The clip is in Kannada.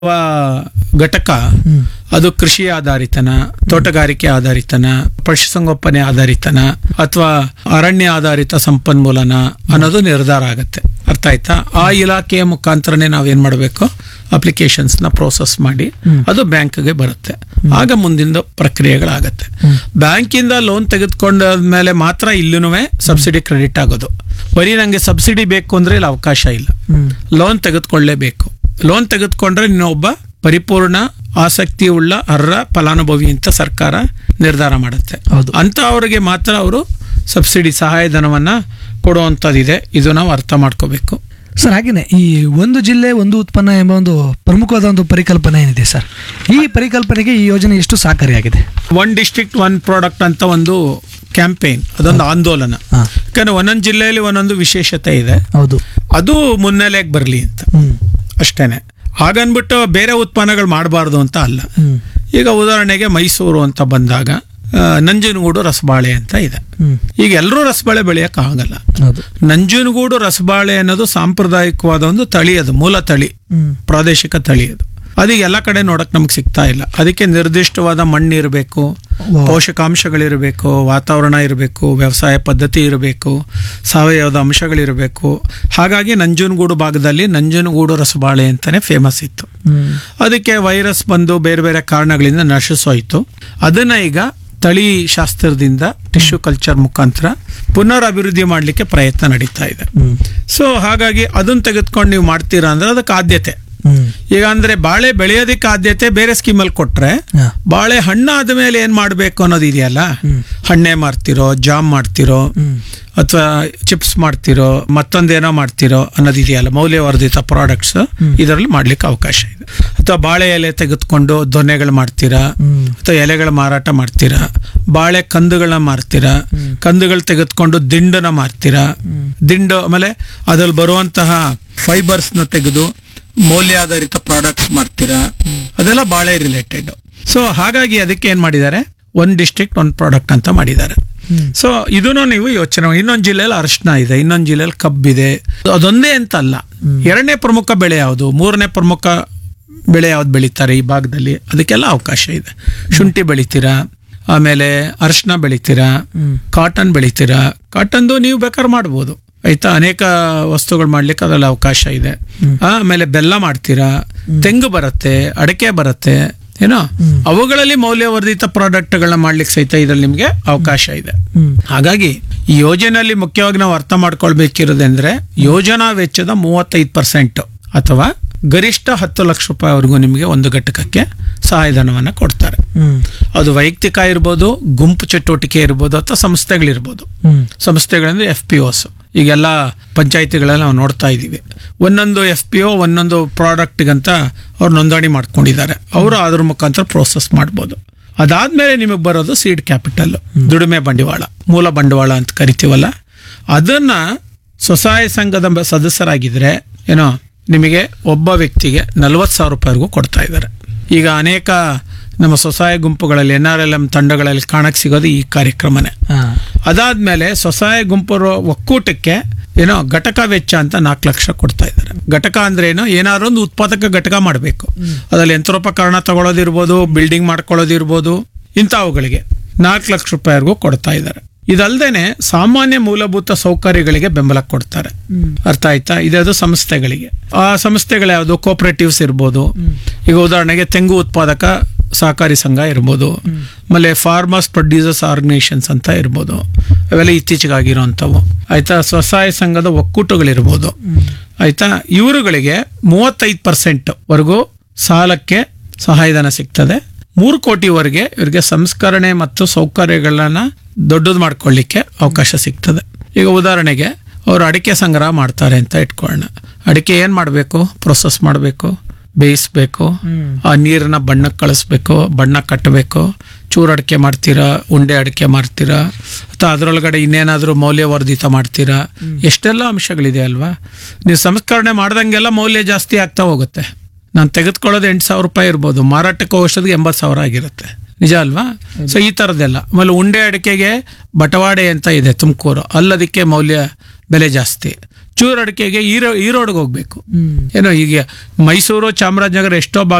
ಘಟಕ ಅದು ಕೃಷಿ ಆಧಾರಿತನ, ತೋಟಗಾರಿಕೆ ಆಧಾರಿತನ, ಪಶುಸಂಗೋಪನೆ ಆಧಾರಿತನ ಅಥವಾ ಅರಣ್ಯ ಆಧಾರಿತ ಸಂಪನ್ಮೂಲನ ಅನ್ನೋದು ನಿರ್ಧಾರ ಆಗುತ್ತೆ. ಅರ್ಥ ಆಯ್ತಾ? ಆ ಇಲಾಖೆಯ ಮುಖಾಂತರನೇ ನಾವೇನ್ ಮಾಡಬೇಕು, ಅಪ್ಲಿಕೇಶನ್ಸ್ ನ ಪ್ರೋಸೆಸ್ ಮಾಡಿ ಅದು ಬ್ಯಾಂಕ್ಗೆ ಬರುತ್ತೆ. ಆಗ ಮುಂದಿನ ಪ್ರಕ್ರಿಯೆಗಳಾಗತ್ತೆ. ಬ್ಯಾಂಕಿಂದ ಲೋನ್ ತೆಗೆದುಕೊಂಡಾದ್ಮೇಲೆ ಮಾತ್ರ ಇಲ್ಲೂ ಸಬ್ಸಿಡಿ ಕ್ರೆಡಿಟ್ ಆಗೋದು. ಬರೀ ನಂಗೆ ಸಬ್ಸಿಡಿ ಬೇಕು ಅಂದ್ರೆ ಇಲ್ಲಿ ಅವಕಾಶ ಇಲ್ಲ. ಲೋನ್ ತೆಗೆದುಕೊಳ್ಳೇಬೇಕು. ಲೋನ್ ತೆಗೆದುಕೊಂಡ್ರೆ ಇನ್ನೊಬ್ಬ ಪರಿಪೂರ್ಣ ಆಸಕ್ತಿ ಉಳ್ಳ ಅರ್ಹ ಫಲಾನುಭವಿ ಅಂತ ಸರ್ಕಾರ ನಿರ್ಧಾರ ಮಾಡುತ್ತೆ. ಅಂತ ಅವರಿಗೆ ಮಾತ್ರ ಅವರು ಸಬ್ಸಿಡಿ ಸಹಾಯಧನವನ್ನ ಕೊಡುವಂತದ್ದಿದೆ. ಇದು ನಾವು ಅರ್ಥ ಮಾಡ್ಕೋಬೇಕು ಸರ್. ಹಾಗೇನೆ ಈ ಒಂದು ಜಿಲ್ಲೆ ಒಂದು ಉತ್ಪನ್ನ ಎಂಬ ಒಂದು ಪ್ರಮುಖವಾದ ಒಂದು ಪರಿಕಲ್ಪನೆ ಏನಿದೆ ಸರ್, ಈ ಪರಿಕಲ್ಪನೆಗೆ ಈ ಯೋಜನೆ ಎಷ್ಟು ಸಹಕಾರಿಯಾಗಿದೆ? ಒನ್ ಡಿಸ್ಟ್ರಿಕ್ಟ್ ಒನ್ ಪ್ರಾಡಕ್ಟ್ ಅಂತ ಒಂದು ಕ್ಯಾಂಪೇನ್, ಅದೊಂದು ಆಂದೋಲನ. ಯಾಕಂದ್ರೆ ಒಂದೊಂದು ಜಿಲ್ಲೆಯಲ್ಲಿ ಒಂದೊಂದು ವಿಶೇಷತೆ ಇದೆ. ಹೌದು, ಅದು ಮುನ್ನೆಲೆಗೆ ಬರಲಿ ಅಂತ ಅಷ್ಟೇನೆ. ಹಾಗನ್ಬಿಟ್ಟು ಬೇರೆ ಉತ್ಪನ್ನಗಳು ಮಾಡಬಾರ್ದು ಅಂತ ಅಲ್ಲ. ಈಗ ಉದಾಹರಣೆಗೆ ಮೈಸೂರು ಅಂತ ಬಂದಾಗ ನಂಜನಗೂಡು ರಸಬಾಳೆ ಅಂತ ಇದೆ. ಈಗ ಎಲ್ಲರೂ ರಸಬಾಳೆ ಬೆಳೆಯಕ್ ಆಗಲ್ಲ. ನಂಜನಗೂಡು ರಸಬಾಳೆ ಅನ್ನೋದು ಸಾಂಪ್ರದಾಯಿಕವಾದ ಒಂದು ತಳಿ, ಅದು ಮೂಲ ತಳಿ, ಪ್ರಾದೇಶಿಕ ತಳಿ. ಅದು ಅದೀಗ ಎಲ್ಲ ಕಡೆ ನೋಡಕ್ ನಮ್ಗೆ ಸಿಗ್ತಾ ಇಲ್ಲ. ಅದಕ್ಕೆ ನಿರ್ದಿಷ್ಟವಾದ ಮಣ್ಣು ಇರಬೇಕು, ಪೋಷಕಾಂಶಗಳಿರಬೇಕು, ವಾತಾವರಣ ಇರಬೇಕು, ವ್ಯವಸಾಯ ಪದ್ಧತಿ ಇರಬೇಕು, ಸಾವಯವದ ಅಂಶಗಳಿರಬೇಕು. ಹಾಗಾಗಿ ನಂಜನಗೂಡು ಭಾಗದಲ್ಲಿ ನಂಜನಗೂಡು ರಸಬಾಳೆ ಅಂತಾನೆ ಫೇಮಸ್ ಇತ್ತು. ಅದಕ್ಕೆ ವೈರಸ್ ಬಂದು ಬೇರೆ ಬೇರೆ ಕಾರಣಗಳಿಂದ ನಶಿಸೋಯ್ತು. ಅದನ್ನ ಈಗ ತಳಿ ಶಾಸ್ತ್ರದಿಂದ ಟಿಶ್ಯೂ ಕಲ್ಚರ್ ಮುಖಾಂತರ ಪುನರ್ ಅಭಿವೃದ್ಧಿ ಮಾಡಲಿಕ್ಕೆ ಪ್ರಯತ್ನ ನಡೀತಾ ಇದೆ. ಸೊ ಹಾಗಾಗಿ ಅದನ್ನ ತೆಗೆದುಕೊಂಡು ನೀವು ಮಾಡ್ತೀರಾ ಅಂದ್ರೆ ಅದಕ್ಕೆ ಆದ್ಯತೆ. ಈಗ ಅಂದ್ರೆ ಬಾಳೆ ಬೆಳೆಯೋದಕ್ಕೆ ಆದ್ಯತೆ ಬೇರೆ ಸ್ಕೀಮಲ್ಲಿ ಕೊಟ್ರೆ, ಬಾಳೆ ಹಣ್ಣು ಆದ್ಮೇಲೆ ಏನ್ ಮಾಡ್ಬೇಕು ಅನ್ನೋದು ಇದೆಯಲ್ಲ, ಹಣ್ಣೆ ಮಾಡ್ತಿರೋ, ಜಾಮ್ ಮಾಡ್ತಿರೋ, ಅಥವಾ ಚಿಪ್ಸ್ ಮಾಡ್ತಿರೋ, ಮತ್ತೊಂದೇನೋ ಮಾಡ್ತಿರೋ ಅನ್ನೋದಿದೆಯಲ್ಲ, ಮೌಲ್ಯವರ್ಧಿತ ಪ್ರಾಡಕ್ಟ್ಸ್ ಇದರಲ್ಲಿ ಮಾಡ್ಲಿಕ್ಕೆ ಅವಕಾಶ ಇದೆ. ಅಥವಾ ಬಾಳೆ ಎಲೆ ತೆಗೆದುಕೊಂಡು ದೊನ್ನೆಗಳು ಮಾಡ್ತೀರಾ, ಅಥವಾ ಎಲೆಗಳ ಮಾರಾಟ ಮಾಡ್ತೀರಾ, ಬಾಳೆ ಕಂದುಗಳನ್ನ ಮಾರ್ತೀರಾ, ಕಂದುಗಳು ತೆಗೆದುಕೊಂಡು ದಿಂಡನ ಮಾರ್ತೀರಾ, ದಿಂಡು ಆಮೇಲೆ ಅದ್ರಲ್ಲಿ ಬರುವಂತಹ ಫೈಬರ್ಸ್ ನ ತೆಗೆದು ಮೌಲ್ಯಾಧಾರಿತ ಪ್ರಾಡಕ್ಟ್ಸ್ ಮಾಡ್ತೀರಾ, ಅದೆಲ್ಲ ಬಾಳೆ ರಿಲೇಟೆಡ್. ಸೊ ಹಾಗಾಗಿ ಅದಕ್ಕೆ ಏನ್ ಮಾಡಿದ್ದಾರೆ, ಒನ್ ಡಿಸ್ಟ್ರಿಕ್ಟ್ ಒನ್ ಪ್ರಾಡಕ್ಟ್ ಅಂತ ಮಾಡಿದ್ದಾರೆ. ಸೊ ಇದನ್ನು ನೀವು ಯೋಚನೆ, ಇನ್ನೊಂದು ಜಿಲ್ಲೆಯಲ್ಲಿ ಅರಿಶಿನ ಇದೆ, ಇನ್ನೊಂದು ಜಿಲ್ಲೆಯಲ್ಲಿ ಕಬ್ಬಿದೆ. ಅದೊಂದೇ ಅಂತ ಅಲ್ಲ, ಎರಡನೇ ಪ್ರಮುಖ ಬೆಳೆ ಯಾವುದು, ಮೂರನೇ ಪ್ರಮುಖ ಬೆಳೆ ಯಾವ್ದು ಬೆಳೀತಾರೆ ಈ ಭಾಗದಲ್ಲಿ, ಅದಕ್ಕೆಲ್ಲ ಅವಕಾಶ ಇದೆ. ಶುಂಠಿ ಬೆಳಿತೀರಾ, ಆಮೇಲೆ ಅರಿಶಿನ ಬೆಳಿತೀರಾ, ಕಾಟನ್ ಬೆಳಿತೀರಾ. ಕಾಟನ್ದು ನೀವು ಬೇಕಾದ್ರೆ ಮಾಡ್ಬೋದು, ಆಯ್ತಾ. ಅನೇಕ ವಸ್ತುಗಳು ಮಾಡ್ಲಿಕ್ಕೆ ಅದರಲ್ಲಿ ಅವಕಾಶ ಇದೆ. ಆಮೇಲೆ ಬೆಲ್ಲ ಮಾಡ್ತೀರಾ, ತೆಂಗು ಬರುತ್ತೆ, ಅಡಿಕೆ ಬರುತ್ತೆ, ಏನೋ ಅವುಗಳಲ್ಲಿ ಮೌಲ್ಯವರ್ಧಿತ ಪ್ರಾಡಕ್ಟ್ಗಳನ್ನ ಮಾಡ್ಲಿಕ್ಕೆ ಸಹಿತ ಇದರಲ್ಲಿ ನಿಮ್ಗೆ ಅವಕಾಶ ಇದೆ. ಹಾಗಾಗಿ ಈ ಯೋಜನೆಯಲ್ಲಿ ಮುಖ್ಯವಾಗಿ ನಾವು ಅರ್ಥ ಮಾಡ್ಕೊಳ್ಬೇಕಿರೋದಂದ್ರೆ, ಯೋಜನಾ ವೆಚ್ಚದ 35% ಅಥವಾ ಗರಿಷ್ಠ 10 ಲಕ್ಷ ರೂಪಾಯಿವರೆಗೂ ನಿಮಗೆ ಒಂದು ಘಟಕಕ್ಕೆ ಸಹಾಯಧನವನ್ನ ಕೊಡ್ತಾರೆ. ಅದು ವೈಯಕ್ತಿಕ ಇರ್ಬೋದು, ಗುಂಪು ಚಟುವಟಿಕೆ ಇರ್ಬೋದು, ಅಥವಾ ಸಂಸ್ಥೆಗಳಿರ್ಬೋದು. ಸಂಸ್ಥೆಗಳಂದ್ರೆ FPOs. ಈಗೆಲ್ಲ ಪಂಚಾಯಿತಿಗಳೆಲ್ಲ ನಾವು ನೋಡ್ತಾ ಇದ್ದೀವಿ, ಒಂದೊಂದು FPO ಒಂದೊಂದು ಪ್ರಾಡಕ್ಟ್ಗಂತ ಅವ್ರು ನೋಂದಣಿ ಮಾಡ್ಕೊಂಡಿದ್ದಾರೆ. ಅವರು ಅದ್ರ ಮುಖಾಂತರ ಪ್ರೋಸೆಸ್ ಮಾಡ್ಬೋದು. ಅದಾದ್ಮೇಲೆ ನಿಮಗೆ ಬರೋದು ಸೀಡ್ ಕ್ಯಾಪಿಟಲ್, ದುಡಿಮೆ ಬಂಡವಾಳ, ಮೂಲ ಬಂಡವಾಳ ಅಂತ ಕರಿತೀವಲ್ಲ. ಅದನ್ನ ಸ್ವಸಹಾಯ ಸಂಘದ ಸದಸ್ಯರಾಗಿದ್ರೆ ಏನೋ ನಿಮಗೆ ಒಬ್ಬ ವ್ಯಕ್ತಿಗೆ 40,000 ರೂಪಾಯಿವರೆಗೂ ಕೊಡ್ತಾ ಇದ್ದಾರೆ. ಈಗ ಅನೇಕ ನಮ್ಮ ಸ್ವಸಹಾಯ ಗುಂಪುಗಳಲ್ಲಿ NRLM ತಂಡಗಳಲ್ಲಿ ಕಾಣಕ್ ಸಿಗೋದು ಈ ಕಾರ್ಯಕ್ರಮನೇ. ಅದಾದ್ಮೇಲೆ ಸ್ವಸಹಾಯ ಗುಂಪು ಒಕ್ಕೂಟಕ್ಕೆ ಏನೋ ಘಟಕ ವೆಚ್ಚ ಅಂತ 4 ಲಕ್ಷ ಕೊಡ್ತಾ ಇದ್ದಾರೆ. ಘಟಕ ಅಂದ್ರೆ ಏನೋ, ಏನಾದ್ರು ಒಂದು ಉತ್ಪಾದಕ ಘಟಕ ಮಾಡಬೇಕು. ಅದ್ರಲ್ಲಿ ಯಂತ್ರೋಪಕರಣ ತಗೊಳ್ಳೋದಿರ್ಬೋದು, ಬಿಲ್ಡಿಂಗ್ ಮಾಡ್ಕೊಳ್ಳೋದಿರ್ಬೋದು, ಇಂಥವುಗಳಿಗೆ 4 ಲಕ್ಷ ರೂಪಾಯಿವರೆಗೂ ಕೊಡ್ತಾ ಇದ್ದಾರೆ. ಇದಲ್ದೇನೆ ಸಾಮಾನ್ಯ ಮೂಲಭೂತ ಸೌಕರ್ಯಗಳಿಗೆ ಬೆಂಬಲ ಕೊಡ್ತಾರೆ. ಅರ್ಥ ಆಯ್ತಾ? ಇದದು ಸಂಸ್ಥೆಗಳಿಗೆ. ಆ ಸಂಸ್ಥೆಗಳು ಯಾವುದು, ಕೋಪರೇಟಿವ್ಸ್ ಇರ್ಬೋದು. ಈಗ ಉದಾಹರಣೆಗೆ ತೆಂಗು ಉತ್ಪಾದಕ ಸಹಕಾರಿ ಸಂಘ ಇರ್ಬೋದು, ಆಮೇಲೆ ಫಾರ್ಮರ್ಸ್ ಪ್ರೊಡ್ಯೂಸರ್ಸ್ ಆರ್ಗನೈಸೇಷನ್ಸ್ ಅಂತ ಇರ್ಬೋದು. ಅವೆಲ್ಲ ಇತ್ತೀಚೆಗಾಗಿರೋಂಥವು. ಆಯ್ತಾ? ಸ್ವಸಹಾಯ ಸಂಘದ ಒಕ್ಕೂಟಗಳಿರ್ಬೋದು. ಆಯ್ತಾ? ಇವರುಗಳಿಗೆ 35% ವರೆಗೂ ಸಾಲಕ್ಕೆ ಸಹಾಯಧನ ಸಿಗ್ತದೆ. 3 ಕೋಟಿವರೆಗೆ ಇವರಿಗೆ ಸಂಸ್ಕರಣೆ ಮತ್ತು ಸೌಕರ್ಯಗಳನ್ನ ದೊಡ್ಡದು ಮಾಡ್ಕೊಳ್ಳಿಕ್ಕೆ ಅವಕಾಶ ಸಿಗ್ತದೆ. ಈಗ ಉದಾಹರಣೆಗೆ ಅವರು ಅಡಿಕೆ ಸಂಗ್ರಹ ಮಾಡ್ತಾರೆ ಅಂತ ಇಟ್ಕೊಳ್ಳೋಣ. ಅಡಿಕೆ ಏನ್ ಮಾಡಬೇಕು, ಪ್ರೊಸೆಸ್ ಮಾಡಬೇಕು, ಬೇಯಿಸ್ಬೇಕು, ಆ ನೀರನ್ನ ಬಣ್ಣಕ್ಕೆ ಕಳಿಸ್ಬೇಕು, ಬಣ್ಣ ಕಟ್ಟಬೇಕು. ಚೂರು ಅಡಿಕೆ ಮಾಡ್ತೀರಾ, ಉಂಡೆ ಅಡಿಕೆ ಮಾಡ್ತೀರಾ, ಅಥವಾ ಅದರೊಳಗಡೆ ಇನ್ನೇನಾದ್ರೂ ಮೌಲ್ಯವರ್ಧಿತ ಮಾಡ್ತೀರಾ. ಎಷ್ಟೆಲ್ಲ ಅಂಶಗಳಿದೆ ಅಲ್ವಾ. ನೀವು ಸಂಸ್ಕರಣೆ ಮಾಡ್ದಂಗೆಲ್ಲ ಮೌಲ್ಯ ಜಾಸ್ತಿ ಆಗ್ತಾ ಹೋಗುತ್ತೆ. ನಾನು ತೆಗೆದುಕೊಳ್ಳೋದು 8,000 ರೂಪಾಯಿ ಇರ್ಬೋದು, ಮಾರಾಟಕ್ಕೆ ಹೋಗೋಷ್ಟೊತ್ತಿಗೆ 80,000 ಆಗಿರುತ್ತೆ. ನಿಜ ಅಲ್ವಾ? ಸೊ ಈ ತರದೆಲ್ಲ. ಆಮೇಲೆ ಉಂಡೆ ಅಡಿಕೆಗೆ ಬಟವಾಡೆ ಅಂತ ಇದೆ ತುಮಕೂರು, ಅಲ್ಲದಕ್ಕೆ ಮೌಲ್ಯ ಬೆಲೆ ಜಾಸ್ತಿ. ಚೂರು ಅಡಿಕೆಗೆ ಈರೋಡ್ಗೆ ಹೋಗ್ಬೇಕು. ಹ್ಮ್ ಏನೋ ಈಗ ಮೈಸೂರು ಚಾಮರಾಜನಗರ ಎಷ್ಟೋ ಭಾಗ